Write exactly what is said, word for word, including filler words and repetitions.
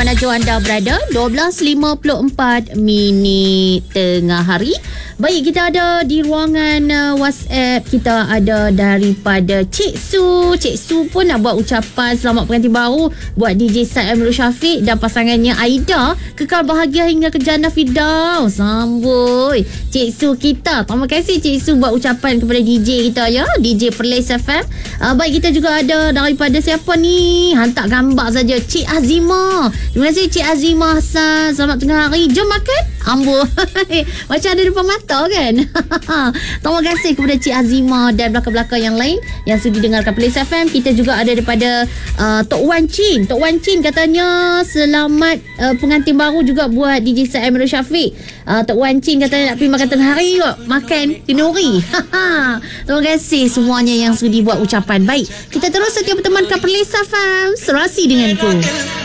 mana jauh anda berada. Dua belas lima puluh empat minit tengah hari. Baik, kita ada di ruangan uh, WhatsApp. Kita ada daripada Cik Su. Cik Su pun nak buat ucapan selamat pengantin baru buat D J Syed Amirul Syafiq dan pasangannya Aida. Kekal bahagia hingga ke Jannah Firdaus. Sambut Cik Su kita. Terima kasih Cik Su buat ucapan kepada D J kita ya, D J Perlis F M. uh, Baik, kita juga ada daripada siapa ni, hantar gambar saja, Cik Azimah. Terima kasih Cik Azimah Hassan. Selamat tengah hari. Jom makan ambul. Macam ada depan mata kan. Terima kasih kepada Cik Azimah dan belakang-belakang yang lain yang sudi dengarkan Perlis F M. Kita juga ada daripada uh, Tok Wan Chin. Tok Wan Chin katanya selamat uh, pengantin baru juga buat D J Syed Amirul Syafiq. uh, Tok Wan Chin katanya nak pergi makan tengah hari kot, makan kenduri. Terima kasih semuanya yang sudi buat ucapan. Baik, kita terus setia bertemankan Perlis F M. Serasi denganku.